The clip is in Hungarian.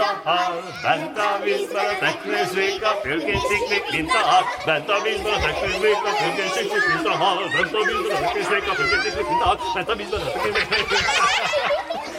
a hal, bent a vízben a teknőzvék, a fülkésziklik, mint a hal, bent a vízben a teknőzvék, a fülkésziklik, mint a hal, bent a vízben a teknőzvék, a fülkésziklik, mint a hal, bent a vízben a teknőzvék,